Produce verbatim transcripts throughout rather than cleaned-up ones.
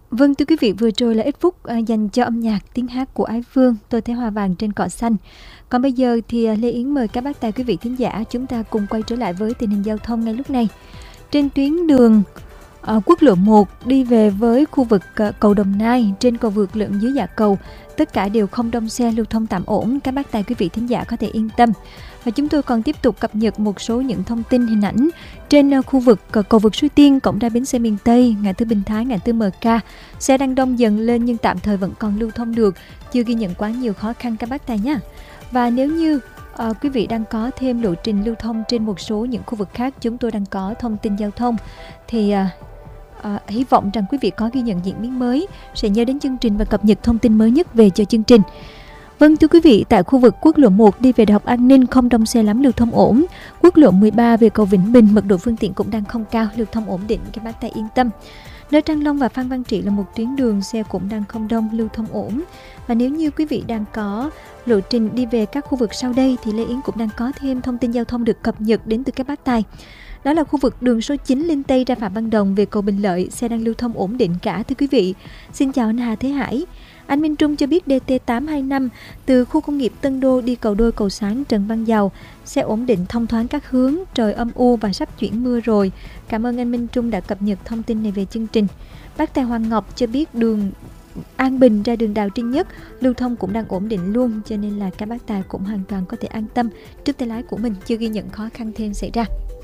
Vâng, thưa quý vị, vừa rồi là ít phút uh, dành cho âm nhạc tiếng hát của Ái Phương, Tôi Thấy Hoa Vàng Trên Cỏ Xanh. Còn bây giờ thì uh, Lê Yến mời các bác tài quý vị thính giả chúng ta cùng quay trở lại với tình hình giao thông ngay lúc này. Trên tuyến đường uh, quốc lộ một đi về với khu vực uh, cầu Đồng Nai, trên cầu vượt Lượn dưới Dạ Cầu, tất cả đều không đông xe, lưu thông tạm ổn, các bác tài quý vị thính giả có thể yên tâm. Và chúng tôi còn tiếp tục cập nhật một số những thông tin hình ảnh trên khu vực cầu vượt Suối Tiên, cổng ra bến xe miền Tây, ngã tư Bình Thái, ngã tư em ca. Xe đang đông dần lên nhưng tạm thời vẫn còn lưu thông được, chưa ghi nhận quá nhiều khó khăn các bác tài nhé. Và nếu như uh, quý vị đang có thêm lộ trình lưu thông trên một số những khu vực khác, chúng tôi đang có thông tin giao thông thì uh, uh, hy vọng rằng quý vị có ghi nhận diễn biến mới sẽ nhớ đến chương trình và cập nhật thông tin mới nhất về cho chương trình. Vâng, thưa quý vị, tại khu vực quốc lộ một đi về Đại học An Ninh không đông xe lắm, lưu thông ổn. Quốc lộ mười ba về cầu Vĩnh Bình, mật độ phương tiện cũng đang không cao, lưu thông ổn định, các bác tay yên tâm. Nơi Trang Long và Phan Văn Trị là một tuyến đường, xe cũng đang không đông, lưu thông ổn. Và nếu như quý vị đang có lộ trình đi về các khu vực sau đây thì Lê Yến cũng đang có thêm thông tin giao thông được cập nhật đến từ các bác tài. Đó là khu vực đường số chín Linh Tây ra Phạm Văn Đồng về cầu Bình Lợi, xe đang lưu thông ổn định cả thưa quý vị. Xin chào anh Hà Thế Hải. Anh Minh Trung cho biết D T tám hai năm từ khu công nghiệp Tân Đô đi cầu Đôi Cầu Sáng Trần Văn Dầu, xe ổn định thông thoáng các hướng, trời âm u và sắp chuyển mưa rồi. Cảm ơn anh Minh Trung đã cập nhật thông tin này về chương trình. Bác tài Hoàng Ngọc cho biết đường An Bình ra đường Đào Trinh Nhất lưu thông cũng đang ổn định luôn, cho nên là các bác tài cũng hoàn toàn có thể an tâm trước tay lái của mình, chưa ghi nhận khó khăn thêm xảy ra.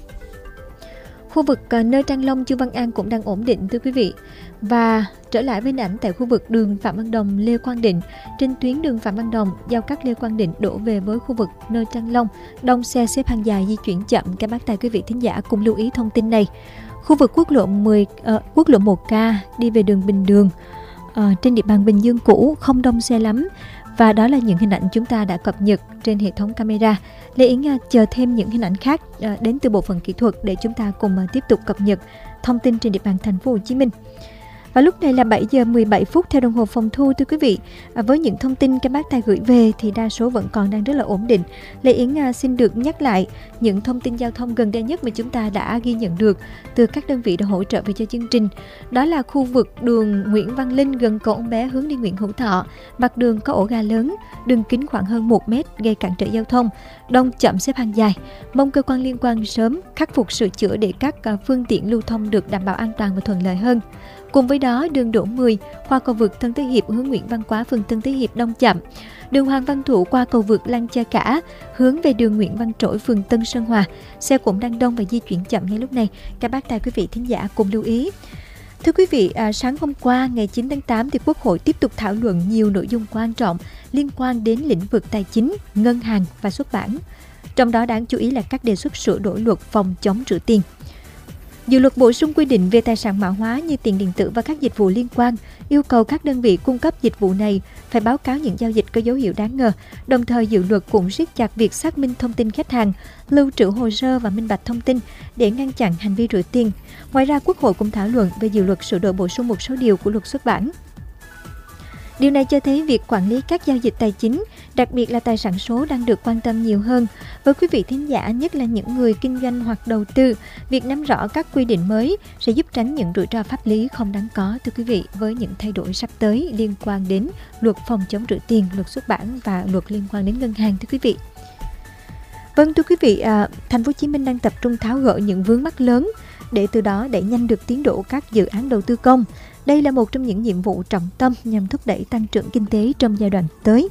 Khu vực uh, nơi Trang Long, Chu Văn An cũng đang ổn định thưa quý vị. Và trở lại với hình ảnh tại khu vực đường Phạm Văn Đồng, Lê Quang Định. Trên tuyến đường Phạm Văn Đồng, giao cắt Lê Quang Định đổ về với khu vực nơi Trang Long, đông xe xếp hàng dài di chuyển chậm, các bác tài quý vị thính giả cùng lưu ý thông tin này. Khu vực quốc lộ mười, uh, quốc lộ một K đi về đường Bình Đường, uh, trên địa bàn Bình Dương cũ không đông xe lắm. Và đó là những hình ảnh chúng ta đã cập nhật trên hệ thống camera. Lê Yến uh, chờ thêm những hình ảnh khác uh, đến từ bộ phận kỹ thuật để chúng ta cùng uh, tiếp tục cập nhật thông tin trên địa bàn thành phố Hồ Chí Minh. Và lúc này là bảy giờ mười bảy phút theo đồng hồ phòng thu thưa quý vị. À, với những thông tin các bác tài gửi về thì đa số vẫn còn đang rất là ổn định. Lê Yến à, xin được nhắc lại những thông tin giao thông gần đây nhất mà chúng ta đã ghi nhận được từ các đơn vị đã hỗ trợ về cho chương trình. Đó là khu vực đường Nguyễn Văn Linh gần cầu Ông Bé hướng đi Nguyễn Hữu Thọ. Mặt đường có ổ gà lớn, đường kính khoảng hơn một mét gây cản trở giao thông, đông chậm xếp hàng dài. Mong cơ quan liên quan sớm khắc phục sửa chữa để các à, phương tiện lưu thông được đảm bảo an toàn và thuận lợi hơn. Cùng với đó, đường Đỗ mười qua cầu vượt Tân Thế Hiệp hướng Nguyễn Văn Quá, phường Tân Thế Hiệp đông chậm. Đường Hoàng Văn Thụ qua cầu vượt Lăng Cha Cả hướng về đường Nguyễn Văn Trỗi, phường Tân Sơn Hòa, xe cũng đang đông và di chuyển chậm ngay lúc này. Các bác tài quý vị thính giả cùng lưu ý. Thưa quý vị, à, sáng hôm qua ngày chín tháng tám thì Quốc hội tiếp tục thảo luận nhiều nội dung quan trọng liên quan đến lĩnh vực tài chính, ngân hàng và xuất bản. Trong đó đáng chú ý là các đề xuất sửa đổi luật phòng chống rửa tiền. Dự luật bổ sung quy định về tài sản mã hóa như tiền điện tử và các dịch vụ liên quan, yêu cầu các đơn vị cung cấp dịch vụ này phải báo cáo những giao dịch có dấu hiệu đáng ngờ. Đồng thời, dự luật cũng siết chặt việc xác minh thông tin khách hàng, lưu trữ hồ sơ và minh bạch thông tin để ngăn chặn hành vi rửa tiền. Ngoài ra, Quốc hội cũng thảo luận về dự luật sửa đổi bổ sung một số điều của luật xuất bản. Điều này cho thấy việc quản lý các giao dịch tài chính, đặc biệt là tài sản số đang được quan tâm nhiều hơn. Với quý vị thính giả, nhất là những người kinh doanh hoặc đầu tư, việc nắm rõ các quy định mới sẽ giúp tránh những rủi ro pháp lý không đáng có thưa quý vị, với những thay đổi sắp tới liên quan đến luật phòng chống rửa tiền, luật xuất bản và luật liên quan đến ngân hàng thưa quý vị. Vâng, thưa quý vị, à, thành phố Hồ Chí Minh đang tập trung tháo gỡ những vướng mắc lớn để từ đó đẩy nhanh được tiến độ các dự án đầu tư công. Đây là một trong những nhiệm vụ trọng tâm nhằm thúc đẩy tăng trưởng kinh tế trong giai đoạn tới.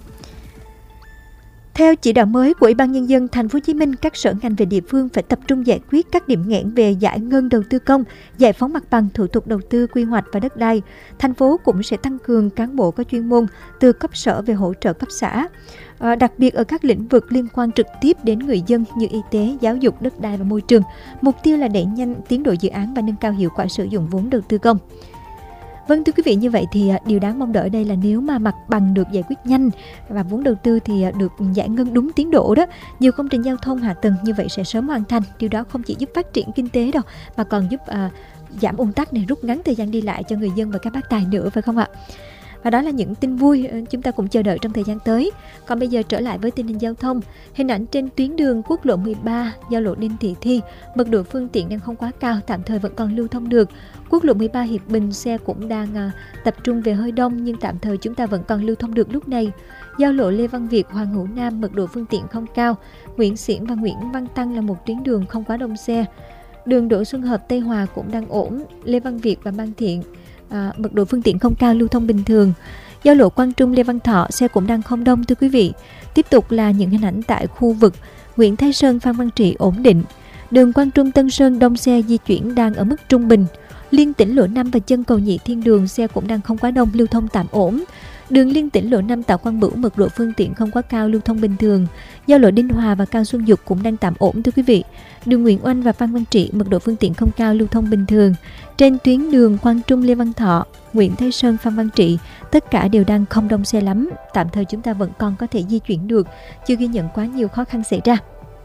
Theo chỉ đạo mới của Ủy ban Nhân dân Thành phố Hồ Chí Minh, các sở ngành về địa phương phải tập trung giải quyết các điểm nghẽn về giải ngân đầu tư công, giải phóng mặt bằng, thủ tục đầu tư, quy hoạch và đất đai. Thành phố cũng sẽ tăng cường cán bộ có chuyên môn từ cấp sở về hỗ trợ cấp xã, à, đặc biệt ở các lĩnh vực liên quan trực tiếp đến người dân như y tế, giáo dục, đất đai và môi trường. Mục tiêu là đẩy nhanh tiến độ dự án và nâng cao hiệu quả sử dụng vốn đầu tư công. Vâng, thưa quý vị, như vậy thì điều đáng mong đợi đây là nếu mà mặt bằng được giải quyết nhanh và vốn đầu tư thì được giải ngân đúng tiến độ đó, nhiều công trình giao thông hạ tầng như vậy sẽ sớm hoàn thành. Điều đó không chỉ giúp phát triển kinh tế đâu mà còn giúp à, giảm ùn tắc này, rút ngắn thời gian đi lại cho người dân và các bác tài nữa, phải không ạ? Và đó là những tin vui chúng ta cũng chờ đợi trong thời gian tới. Còn bây giờ trở lại với tình hình giao thông. Hình ảnh trên tuyến đường quốc lộ mười ba, giao lộ Đinh Thị Thi, mật độ phương tiện đang không quá cao, tạm thời vẫn còn lưu thông được. Quốc lộ mười ba Hiệp Bình xe cũng đang à, tập trung về hơi đông, nhưng tạm thời chúng ta vẫn còn lưu thông được lúc này. Giao lộ Lê Văn Việt, Hoàng Hữu Nam, mật độ phương tiện không cao. Nguyễn Xiển và Nguyễn Văn Tăng là một tuyến đường không quá đông xe. Đường Đỗ Xuân Hợp, Tây Hòa cũng đang ổn. Lê Văn Việt và Ban Thiện, à, mật độ phương tiện không cao, lưu thông bình thường. Giao lộ Quang Trung, Lê Văn Thọ, xe cũng đang không đông thưa quý vị. Tiếp tục là những hình ảnh tại khu vực Nguyễn Thái Sơn, Phan Văn Trị ổn định. Đường Quang Trung, Tân Sơn đông xe di chuyển đang ở mức trung bình. Liên Tỉnh lộ năm và chân cầu Nhị Thiên Đường xe cũng đang không quá đông, lưu thông tạm ổn. Đường Liên Tỉnh lộ năm Tạ Quang Bửu, mật độ phương tiện không quá cao, lưu thông bình thường. Giao lộ Đinh Hòa và Cao Xuân Dục cũng đang tạm ổn thưa quý vị. Đường Nguyễn Oanh và Phan Văn Trị, mật độ phương tiện không cao, lưu thông bình thường. Trên tuyến đường Quang Trung, Lê Văn Thọ, Nguyễn Thái Sơn, Phan Văn Trị, tất cả đều đang không đông xe lắm. Tạm thời chúng ta vẫn còn có thể di chuyển được, chưa ghi nhận quá nhiều khó khăn xảy ra.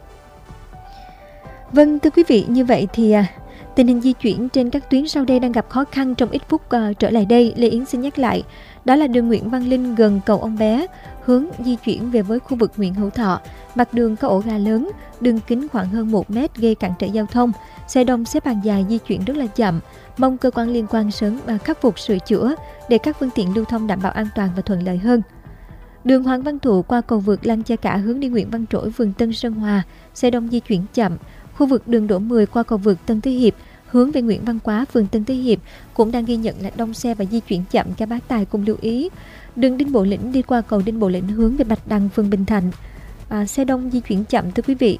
Vâng thưa quý vị, như vậy thì à, tình hình di chuyển trên các tuyến sau đây đang gặp khó khăn trong ít phút uh, trở lại đây. Lê Yến xin nhắc lại, đó là đường Nguyễn Văn Linh gần cầu Ông Bé, hướng di chuyển về với khu vực Nguyễn Hữu Thọ, mặt đường có ổ gà lớn, đường kính khoảng hơn một mét gây cản trở giao thông, xe đông xếp hàng dài di chuyển rất là chậm. Mong cơ quan liên quan sớm uh, khắc phục sửa chữa để các phương tiện lưu thông đảm bảo an toàn và thuận lợi hơn. Đường Hoàng Văn Thụ qua cầu vượt Lăng Cha Cả hướng đi Nguyễn Văn Trỗi, phường Tân Sơn Hòa, xe đông di chuyển chậm. Khu vực đường Đỗ mười qua cầu vượt Tân Thế Hiệp hướng về Nguyễn Văn Quá, phường Tân Thế Hiệp cũng đang ghi nhận là đông xe và di chuyển chậm, các bác tài cùng lưu ý. Đường Đinh Bộ Lĩnh đi qua cầu Đinh Bộ Lĩnh hướng về Bạch Đằng, phường Bình Thạnh, à, xe đông di chuyển chậm thưa quý vị.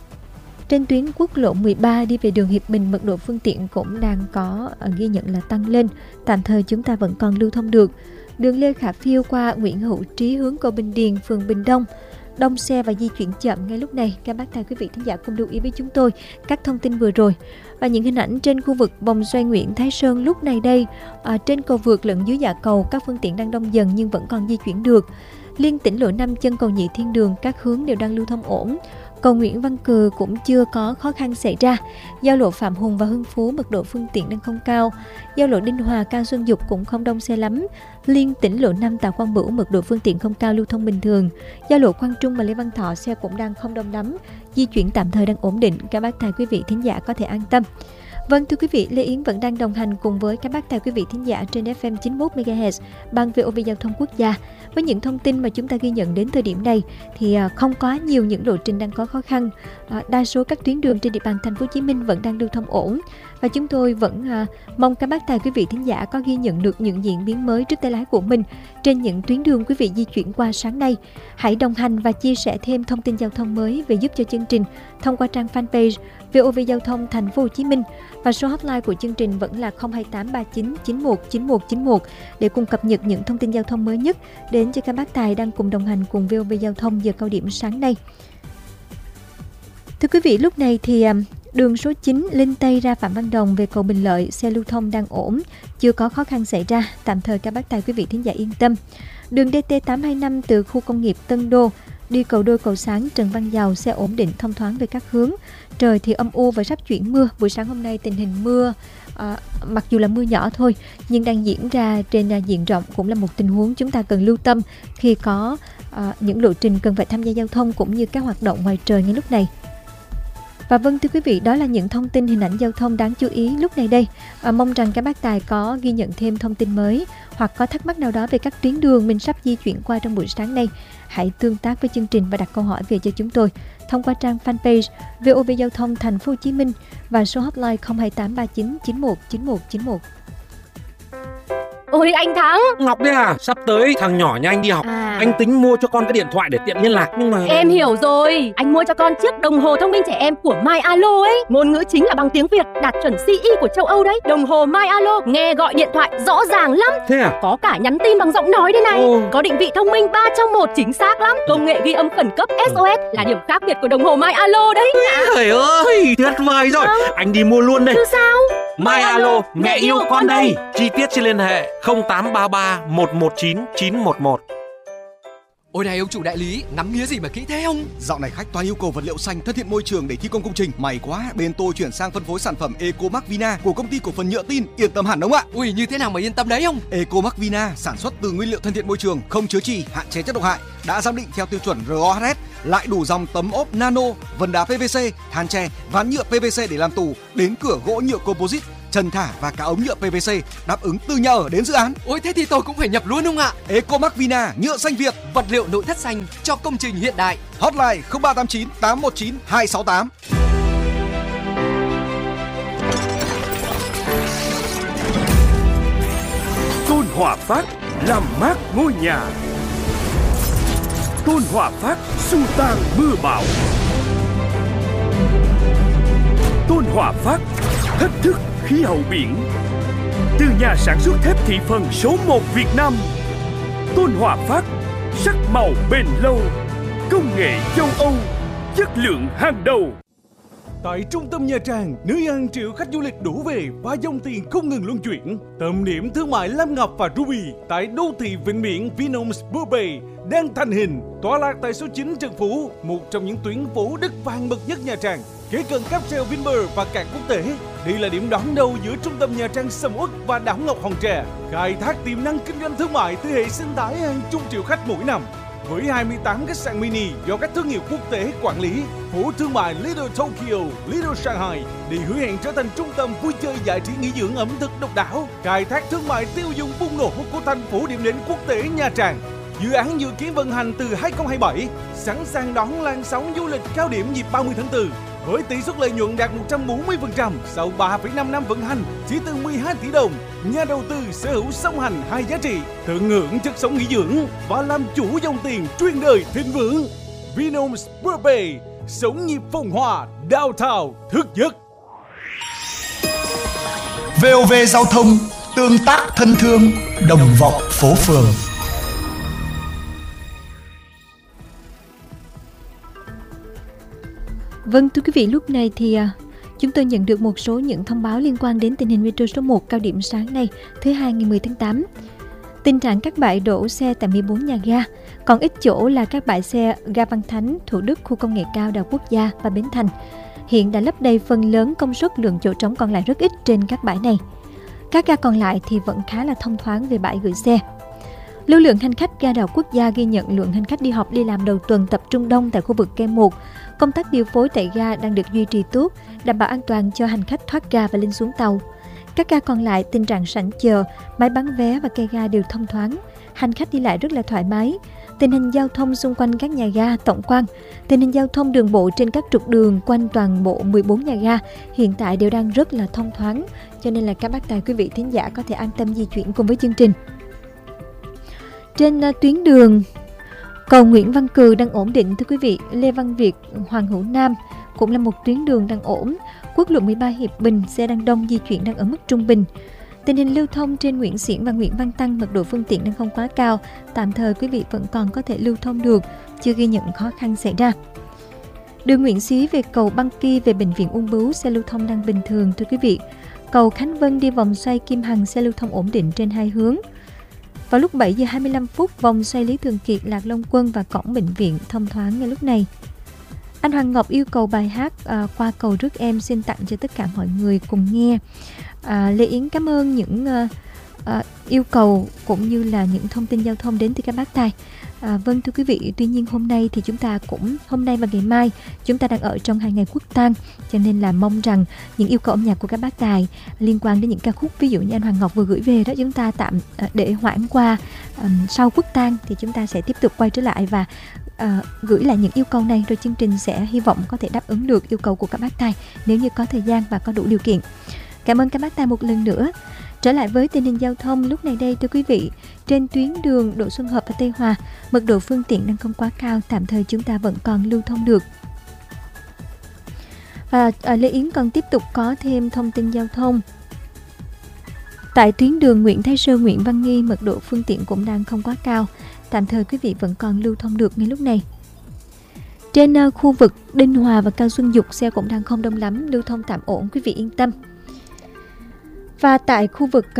Trên tuyến quốc lộ mười ba đi về đường Hiệp Bình, mật độ phương tiện cũng đang có à, ghi nhận là tăng lên, tạm thời chúng ta vẫn còn lưu thông được. Đường Lê Khả Phiêu qua Nguyễn Hữu Trí hướng cầu Bình Điền, phường Bình Đông, đông xe và di chuyển chậm ngay lúc này. Các bác tài quý vị thính giả cùng lưu ý với chúng tôi các thông tin vừa rồi. Và những hình ảnh trên khu vực vòng xoay Nguyễn Thái Sơn lúc này đây, à, trên cầu vượt lẫn dưới dạ cầu các phương tiện đang đông dần nhưng vẫn còn di chuyển được. Liên Tỉnh lộ năm chân cầu Nhị Thiên Đường các hướng đều đang lưu thông ổn. Cầu Nguyễn Văn Cừ cũng chưa có khó khăn xảy ra. Giao lộ Phạm Hùng và Hưng Phú mật độ phương tiện đang không cao. Giao lộ Đinh Hòa, Cao Xuân Dục cũng không đông xe lắm. Liên Tỉnh lộ năm Tạ Quang Bửu mật độ phương tiện không cao, lưu thông bình thường. Giao lộ Quang Trung và Lê Văn Thọ xe cũng đang không đông lắm. Di chuyển tạm thời đang ổn định, các bác tài quý vị thính giả có thể an tâm. Vâng thưa quý vị, Lê Yến vẫn đang đồng hành cùng với các bác tài quý vị thính giả trên ép em chín mươi mốt mê ga héc ban vê o vê Giao thông Quốc gia. Với những thông tin mà chúng ta ghi nhận đến thời điểm này thì không quá nhiều những lộ trình đang có khó khăn. Đa số các tuyến đường trên địa bàn thành phố Hồ Chí Minh vẫn đang lưu thông ổn. Và chúng tôi vẫn à, mong các bác tài quý vị thính giả có ghi nhận được những diễn biến mới trước tay lái của mình trên những tuyến đường quý vị di chuyển qua sáng nay. Hãy đồng hành và chia sẻ thêm thông tin giao thông mới về giúp cho chương trình thông qua trang fanpage vê o vê Giao thông Thành phố Hồ Chí Minh, và số hotline của chương trình vẫn là không hai tám ba chín chín một chín một chín một để cùng cập nhật những thông tin giao thông mới nhất đến cho các bác tài đang cùng đồng hành cùng vê o vê Giao thông giờ cao điểm sáng nay. Thưa quý vị, lúc này thì đường số chín Linh Tây ra Phạm Văn Đồng về cầu Bình Lợi, xe lưu thông đang ổn, chưa có khó khăn xảy ra, tạm thời các bác tài quý vị thính giả yên tâm. Đường đê tê tám hai năm từ khu công nghiệp Tân Đô đi cầu Đôi Cầu Sáng Trần Văn Dào, xe ổn định thông thoáng về các hướng. Trời thì âm u và sắp chuyển mưa. Buổi sáng hôm nay tình hình mưa à, mặc dù là mưa nhỏ thôi nhưng đang diễn ra trên à, diện rộng, cũng là một tình huống chúng ta cần lưu tâm khi có à, những lộ trình cần phải tham gia giao thông cũng như các hoạt động ngoài trời ngay lúc này. Và vâng thưa quý vị, đó là những thông tin hình ảnh giao thông đáng chú ý lúc này đây. À, mong rằng các bác tài có ghi nhận thêm thông tin mới hoặc có thắc mắc nào đó về các tuyến đường mình sắp di chuyển qua trong buổi sáng nay, hãy tương tác với chương trình và đặt câu hỏi về cho chúng tôi thông qua trang fanpage vê o vê Giao thông Thành phố Hồ Chí Minh và số hotline không hai tám ba chín chín một chín một chín một. Ôi anh Thắng, Ngọc đấy à? Sắp tới thằng nhỏ nhà anh đi học, à. Anh tính mua cho con cái điện thoại để tiện liên lạc nhưng mà... Em hiểu rồi, anh mua cho con chiếc đồng hồ thông minh trẻ em của MyAlo ấy. Ngôn ngữ chính là bằng tiếng Việt, đạt chuẩn xê e của châu Âu đấy. Đồng hồ MyAlo nghe gọi điện thoại rõ ràng lắm. Thế à? Có cả nhắn tin bằng giọng nói đây này. Ồ. Có định vị thông minh ba trong một, chính xác lắm. Công nghệ ghi âm khẩn cấp ét o ét là điểm khác biệt của đồng hồ MyAlo đấy. Trời ơi, tuyệt vời rồi. À. Anh đi mua luôn đây. Chứ sao? MyAlo, mẹ yêu con đây. Chi tiết xin liên hệ không tám ba ba một một chín chín một một. Ôi này ông chủ đại lý, ngắm nghía gì mà kỹ thế ông? Dạo này khách toàn yêu cầu vật liệu xanh, thân thiện môi trường để thi công công trình. May quá, bên tôi chuyển sang phân phối sản phẩm Ecomark Vina của công ty cổ phần nhựa tin, yên tâm hẳn ông ạ. Ui, như thế nào mà yên tâm đấy ông? Ecomark Vina sản xuất từ nguyên liệu thân thiện môi trường, không chứa chì, hạn chế chất độc hại, đã giám định theo tiêu chuẩn rờ o hát ét, lại đủ dòng tấm ốp nano, vân đá pê vê xê, than tre, ván nhựa pê vê xê để làm tủ, đến cửa gỗ nhựa composite, trần thả và cả ống nhựa pê vê xê, đáp ứng từ nhà ở đến dự án. Ôi thế thì tôi cũng phải nhập luôn ông ạ. Ecomark Vina, nhựa xanh Việt, vật liệu nội thất xanh cho công trình hiện đại. Hotline không ba tám chín tám một chín hai sáu tám. Tôn Hòa Phát làm mát ngôi nhà. Tôn Hòa Phát xua tan mưa bão. Tôn Hòa Phát thách thức khí hậu biển. Từ nhà sản xuất thép thị phần số một Việt Nam, Tôn Hòa Phát sắc màu bền lâu, công nghệ châu Âu, chất lượng hàng đầu. Tại trung tâm Nha Trang, nơi hàng triệu khách du lịch đổ về và dòng tiền không ngừng luân chuyển. Tâm điểm thương mại Lam Ngọc và Ruby tại đô thị vịnh biển Vinhomes Bourbay đang thành hình, tọa lạc tại số chín Trần Phú, một trong những tuyến phố đất vàng bậc nhất Nha Trang, kế cận cáp treo Vinpearl và cảng quốc tế. Đây là điểm đón đầu giữa trung tâm Nha Trang sầm uất và đảo Ngọc Hòn Tre, khai thác tiềm năng kinh doanh thương mại từ hệ sinh thái hàng chục triệu khách mỗi năm. Với hai mươi tám khách sạn mini do các thương hiệu quốc tế quản lý, phố thương mại Little Tokyo, Little Shanghai để hứa hẹn trở thành trung tâm vui chơi giải trí nghỉ dưỡng ẩm thực độc đáo, khai thác thương mại tiêu dùng bùng nổ của thành phố điểm đến quốc tế Nha Trang. Dự án dự kiến vận hành từ hai không hai bảy, sẵn sàng đón làn sóng du lịch cao điểm dịp ba mươi tháng tư. Với tỷ suất lợi nhuận đạt một trăm bốn mươi phần trăm sau ba phẩy năm năm vận hành, chỉ từ mười hai tỷ đồng, nhà đầu tư sở hữu song hành hai giá trị, tận hưởng chất sống nghỉ dưỡng và làm chủ dòng tiền truyền đời thịnh vượng. Vinhomes Bourbay, sống nhịp phồn hoa, downtown thức giấc. vê o vê Giao thông, tương tác thân thương, đồng vọng phố phường. Vâng, thưa quý vị, lúc này thì uh, chúng tôi nhận được một số những thông báo liên quan đến tình hình metro số một cao điểm sáng nay, thứ hai ngày mười tháng tám. Tình trạng các bãi đổ xe tại mười bốn nhà ga, còn ít chỗ là các bãi xe ga Văn Thánh, Thủ Đức, khu công nghệ cao Đại học Quốc gia và Bến Thành. Hiện đã lấp đầy phần lớn công suất, lượng chỗ trống còn lại rất ít trên các bãi này. Các ga còn lại thì vẫn khá là thông thoáng về bãi gửi xe. Lưu lượng hành khách ga Đại học Quốc gia ghi nhận lượng hành khách đi học đi làm đầu tuần tập trung đông tại khu vực K một. Công tác điều phối tại ga đang được duy trì tốt, đảm bảo an toàn cho hành khách thoát ga và lên xuống tàu. Các ga còn lại, tình trạng sảnh chờ, máy bán vé và cây ga đều thông thoáng, hành khách đi lại rất là thoải mái. Tình hình giao thông xung quanh các nhà ga tổng quan, tình hình giao thông đường bộ trên các trục đường quanh toàn bộ mười bốn nhà ga hiện tại đều đang rất là thông thoáng, cho nên là các bác tài quý vị thính giả có thể an tâm di chuyển cùng với chương trình. Trên uh, tuyến đường cầu Nguyễn Văn Cừ đang ổn định thưa quý vị. Lê Văn Việt, Hoàng Hữu Nam cũng là một tuyến đường đang ổn. Quốc lộ mười ba Hiệp Bình, xe đang đông, di chuyển đang ở mức trung bình. Tình hình lưu thông trên Nguyễn Xiển và Nguyễn Văn Tăng, mật độ phương tiện đang không quá cao, tạm thời quý vị vẫn còn có thể lưu thông được, chưa ghi nhận khó khăn xảy ra. Đường Nguyễn Xí về cầu Băng Kỳ về bệnh viện Ung Bướu, xe lưu thông đang bình thường thưa quý vị. Cầu Khánh Vân đi vòng xoay Kim Hằng, xe lưu thông ổn định trên hai hướng. Vào lúc bảy giờ hai mươi lăm phút, vòng xoay Lý Thường Kiệt, Lạc Long Quân và cổng bệnh viện thông thoáng ngay lúc này. Anh Hoàng Ngọc yêu cầu bài hát à, Qua cầu rước em xin tặng cho tất cả mọi người cùng nghe. À, Lê Yến cảm ơn những à, à, yêu cầu cũng như là những thông tin giao thông đến từ các bác tài. À, vâng thưa quý vị, tuy nhiên hôm nay thì chúng ta cũng hôm nay và ngày mai chúng ta đang ở trong hai ngày quốc tang, cho nên là mong rằng những yêu cầu âm nhạc của các bác tài liên quan đến những ca khúc ví dụ như anh Hoàng Ngọc vừa gửi về đó, chúng ta tạm à, để hoãn qua à, sau quốc tang thì chúng ta sẽ tiếp tục quay trở lại và à, gửi lại những yêu cầu này, rồi chương trình sẽ hy vọng có thể đáp ứng được yêu cầu của các bác tài nếu như có thời gian và có đủ điều kiện. Cảm ơn các bác tài một lần nữa. Trở lại với tình hình giao thông lúc này đây thưa quý vị, trên tuyến đường Đỗ Xuân Hợp và Tây Hòa, mật độ phương tiện đang không quá cao, tạm thời chúng ta vẫn còn lưu thông được. Và à, Lê Yến còn tiếp tục có thêm thông tin giao thông. Tại tuyến đường Nguyễn Thái Sơn, Nguyễn Văn Nghi, mật độ phương tiện cũng đang không quá cao, tạm thời quý vị vẫn còn lưu thông được ngay lúc này. Trên uh, khu vực Đinh Hòa và Cao Xuân Dục, xe cũng đang không đông lắm, lưu thông tạm ổn, quý vị yên tâm. Và tại khu vực uh,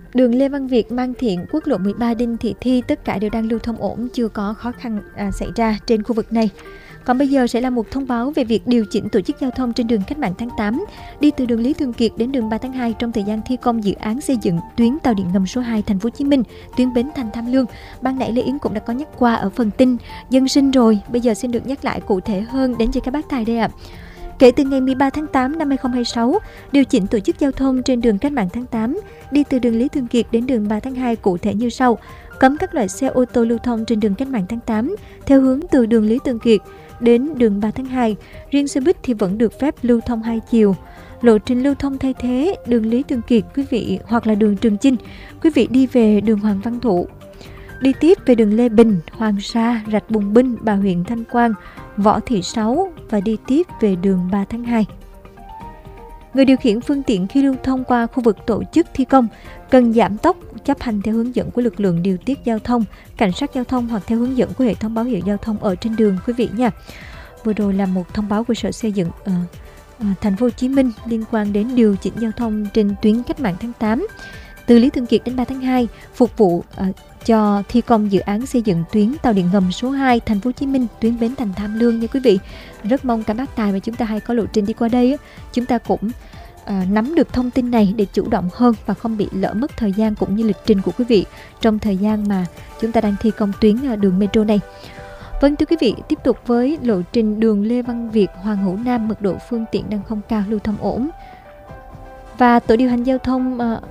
đường Lê Văn Việt, Mang Thiện, quốc lộ mười ba, Đinh Thị Thi tất cả đều đang lưu thông ổn, chưa có khó khăn à, xảy ra trên khu vực này. Còn bây giờ sẽ là một thông báo về việc điều chỉnh tổ chức giao thông trên đường Cách mạng tháng tám, đi từ đường Lý Thường Kiệt đến đường ba tháng hai trong thời gian thi công dự án xây dựng tuyến tàu điện ngầm số hai Thành phố Hồ Chí Minh, tuyến Bến Thành Tham Lương. Ban nãy Lê Yến cũng đã có nhắc qua ở phần tin dân sinh rồi, bây giờ xin được nhắc lại cụ thể hơn đến cho các bác tài đây ạ. À. Kể từ ngày mười ba tháng tám năm hai nghìn không trăm hai mươi sáu, điều chỉnh tổ chức giao thông trên đường Cách mạng tháng tám, đi từ đường Lý Thường Kiệt đến đường ba tháng hai cụ thể như sau. Cấm các loại xe ô tô lưu thông trên đường Cách mạng tháng tám theo hướng từ đường Lý Thường Kiệt đến đường ba tháng hai. Riêng xe buýt thì vẫn được phép lưu thông hai chiều. Lộ trình lưu thông thay thế đường Lý Thường Kiệt quý vị hoặc là đường Trường Chinh, quý vị đi về đường Hoàng Văn Thụ. Đi tiếp về đường Lê Bình, Hoàng Sa, Rạch Bùng Binh, Bà Huyện Thanh Quang, Võ Thị Sáu và đi tiếp về đường ba tháng hai. Người điều khiển phương tiện khi lưu thông qua khu vực tổ chức thi công cần giảm tốc, chấp hành theo hướng dẫn của lực lượng điều tiết giao thông, cảnh sát giao thông hoặc theo hướng dẫn của hệ thống báo hiệu giao thông ở trên đường quý vị nha. Vừa rồi là một thông báo của Sở Xây dựng uh, uh, Thành phố Hồ Chí Minh liên quan đến điều chỉnh giao thông trên tuyến Cách mạng tháng tám từ Lý Thường Kiệt đến ba tháng hai, phục vụ uh, cho thi công dự án xây dựng tuyến tàu điện ngầm số hai Thành phố Hồ Chí Minh, tuyến Bến Thành Tham Lương nha quý vị. Rất mong cả bác tài mà chúng ta hay có lộ trình đi qua đây á, chúng ta cũng uh, nắm được thông tin này để chủ động hơn và không bị lỡ mất thời gian cũng như lịch trình của quý vị trong thời gian mà chúng ta đang thi công tuyến uh, đường metro này. Vâng thưa quý vị, tiếp tục với lộ trình đường Lê Văn Việt, Hoàng Hữu Nam, mật độ phương tiện đang không cao, lưu thông ổn. Và tổ điều hành giao thông uh,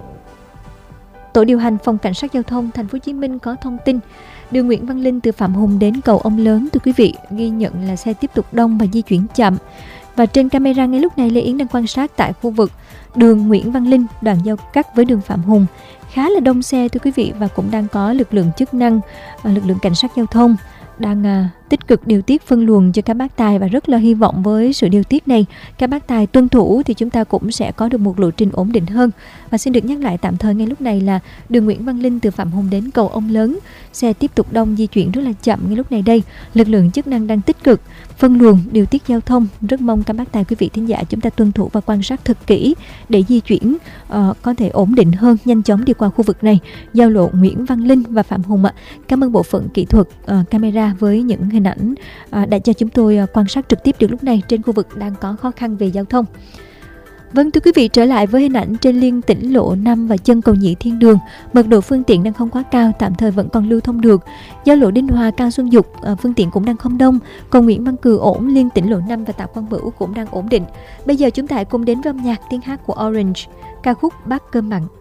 Tổ điều hành Phòng Cảnh sát Giao thông Thành phố Hồ Chí Minh có thông tin đường Nguyễn Văn Linh từ Phạm Hùng đến cầu Ông Lớn thưa quý vị, ghi nhận là xe tiếp tục đông và di chuyển chậm. Và trên camera ngay lúc này Lê Yến đang quan sát tại khu vực đường Nguyễn Văn Linh, đoạn giao cắt với đường Phạm Hùng, khá là đông xe thưa quý vị, và cũng đang có lực lượng chức năng, lực lượng cảnh sát giao thông đang à, tích cực điều tiết phân luồng cho các bác tài, và rất là hy vọng với sự điều tiết này các bác tài tuân thủ thì chúng ta cũng sẽ có được một lộ trình ổn định hơn. Và xin được nhắc lại tạm thời ngay lúc này là đường Nguyễn Văn Linh từ Phạm Hùng đến cầu Ông Lớn, xe tiếp tục đông, di chuyển rất là chậm ngay lúc này đây. Lực lượng chức năng đang tích cực phân luồng điều tiết giao thông, rất mong các bác tài quý vị thính giả chúng ta tuân thủ và quan sát thật kỹ để di chuyển uh, có thể ổn định hơn, nhanh chóng đi qua khu vực này, giao lộ Nguyễn Văn Linh và Phạm Hùng ạ. Cảm ơn bộ phận kỹ thuật uh, camera với những hình ảnh à, đã cho chúng tôi à, quan sát trực tiếp được lúc này trên khu vực đang có khó khăn về giao thông. Vâng thưa quý vị, trở lại với hình ảnh trên liên tỉnh lộ năm và chân cầu Nhị Thiên Đường, mật độ phương tiện đang không quá cao, tạm thời vẫn còn lưu thông được. Giao lộ Đinh Hòa, Cao Xuân Dục, à, phương tiện cũng đang không đông. Cầu Nguyễn Văn Cừ ổn, liên tỉnh lộ năm và Tạ Quang Bửu cũng đang ổn định. Bây giờ chúng ta hãy cùng đến với âm nhạc tiếng hát của Orange, ca khúc Bát Cơm Mặn.